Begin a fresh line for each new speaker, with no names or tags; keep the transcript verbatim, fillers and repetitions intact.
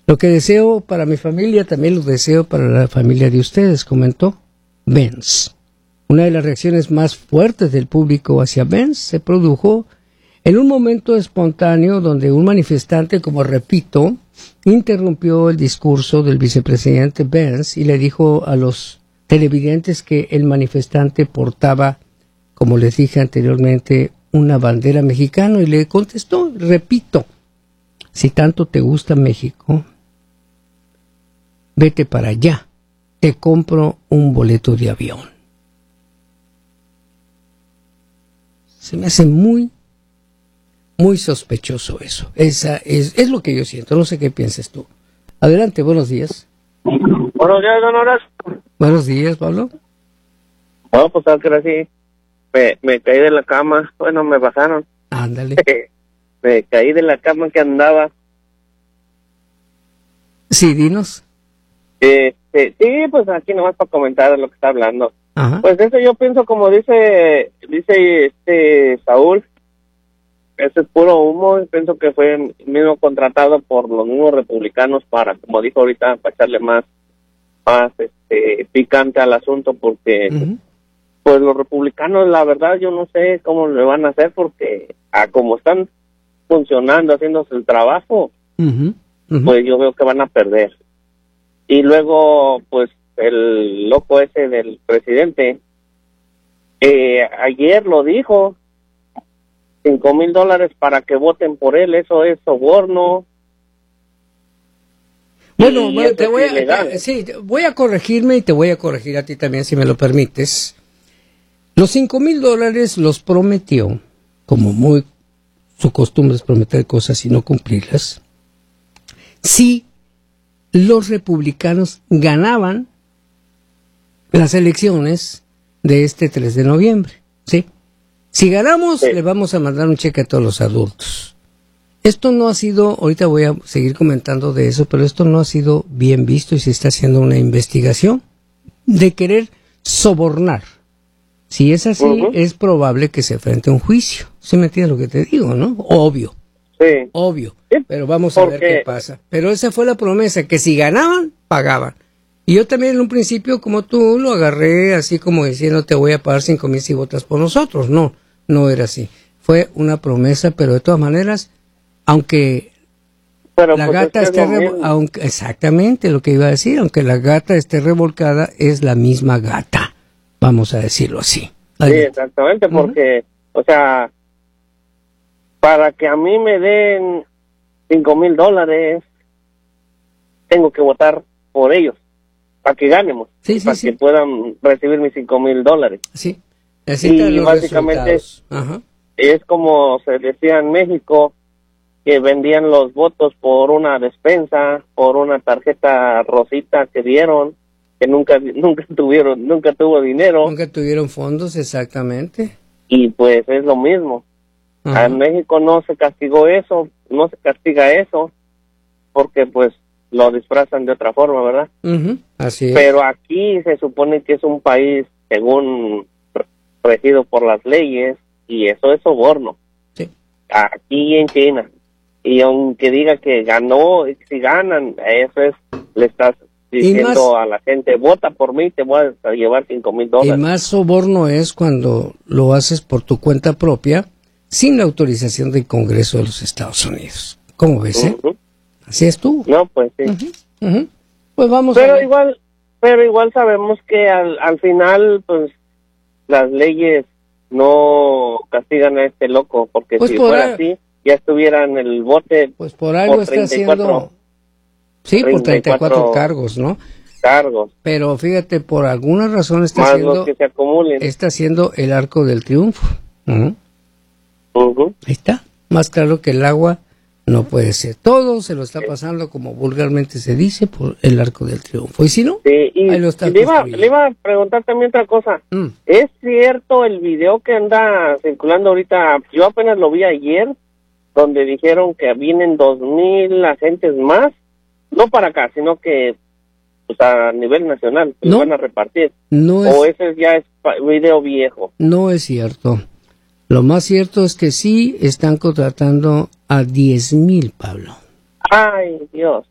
Lo que deseo para mi familia, también lo deseo para la familia de ustedes, comentó Benz. Una de las reacciones más fuertes del público hacia Benz se produjo en un momento espontáneo donde un manifestante, como repito, interrumpió el discurso del vicepresidente Benz y le dijo a los televidentes que el manifestante portaba, como les dije anteriormente, una bandera mexicana, y le contestó, repito, si tanto te gusta México, vete para allá, te compro un boleto de avión. Se me hace muy, muy sospechoso eso. Esa es, es lo que yo siento, no sé qué piensas tú. Adelante, buenos días.
Buenos días, don Horacio.
Buenos días, Pablo.
Bueno, pues tal que era así. Me, me caí de la cama, bueno, me bajaron.
Ándale.
Me caí de la cama que andaba.
Sí, dinos.
Eh, eh, sí, pues aquí nomás para comentar de lo que está hablando.
Ajá.
Pues eso yo pienso, como dice dice este Saúl, eso es puro humo. Pienso que fue mismo contratado por los mismos republicanos para, como dijo ahorita, para echarle más, más este, picante al asunto, porque uh-huh. pues los republicanos, la verdad, yo no sé cómo le van a hacer, porque a como están funcionando, haciéndose el trabajo, uh-huh. Uh-huh. pues yo veo que van a perder. Y luego, pues, el loco ese del presidente, eh, ayer lo dijo, cinco mil dólares para que voten por él, eso es soborno.
Bueno, bueno te voy a, te, sí, voy a corregirme y te voy a corregir a ti también, si me lo permites. Los cinco mil dólares los prometió, como muy su costumbre es prometer cosas y no cumplirlas, si los republicanos ganaban las elecciones de este tres de noviembre, ¿sí? Si ganamos, sí, le vamos a mandar un cheque a todos los adultos. Esto no ha sido, ahorita voy a seguir comentando de eso, pero esto no ha sido bien visto y se está haciendo una investigación de querer sobornar. Si es así, uh-huh. es probable que se enfrente a un juicio. ¿Sí me entiendes lo que te digo, no? Obvio.
Sí.
Obvio. Sí, pero vamos a ver qué pasa. Pero esa fue la promesa, que si ganaban, pagaban. Y yo también en un principio, como tú, lo agarré así como diciendo, te voy a pagar cinco mil si votas por nosotros. No, no era así. Fue una promesa, pero de todas maneras, aunque pero la pues gata es que esté revo- aunque exactamente lo que iba a decir, aunque la gata esté revolcada, es la misma gata, vamos a decirlo así.
Sí, exactamente, porque, uh-huh. o sea, para que a mí me den cinco mil dólares, tengo que votar por ellos, para que ganemos,
sí, sí,
para
sí.
que puedan recibir mis cinco mil dólares.
Sí, necesitan
y
los
básicamente es,
Ajá.
es como se decía en México, que vendían los votos por una despensa, por una tarjeta rosita que dieron, que nunca nunca tuvieron, nunca tuvo dinero.
Nunca tuvieron fondos, exactamente.
Y pues es lo mismo. Ajá. En México no se castigó eso, no se castiga eso, porque pues lo disfrazan de otra forma, ¿verdad?
Uh-huh. Así es.
Pero aquí se supone que es un país, según regido por las leyes, y eso es soborno.
Sí.
Aquí en China. Y aunque diga que ganó, si ganan, eso es, le estás diciendo más, a la gente, vota por mí, te voy a llevar cinco mil dólares.
Y más soborno es cuando lo haces por tu cuenta propia, sin la autorización del Congreso de los Estados Unidos. ¿Cómo ves, eh? Uh-huh. Así es tú.
No, pues sí.
Uh-huh. Uh-huh. Pues vamos
pero
a ver.
igual, pero igual sabemos que al, al final, pues, las leyes no castigan a este loco, porque pues si fuera a... así, ya estuviera en el bote.
Pues por algo por está haciendo. Sí, por treinta y cuatro cargos, ¿no?
Cargos.
Pero fíjate, por alguna razón está
más
haciendo.
Los que se acumulen.
Está haciendo el Arco del Triunfo. Uh-huh.
Uh-huh.
Ahí está. Más claro que el agua no puede ser. Todo se lo está pasando, como vulgarmente se dice, por el Arco del Triunfo. Y si no,
sí, y,
ahí lo está
y le, iba, le iba a preguntar también otra cosa. Mm. ¿Es cierto el video que anda circulando ahorita? Yo apenas lo vi ayer, donde dijeron que vienen dos mil agentes más, no para acá, sino que pues, a nivel nacional, que no, van a repartir.
No
¿O
es,
ese ya es video viejo?
No es cierto. Lo más cierto es que sí están contratando a diez mil, Pablo.
Ay, Dios.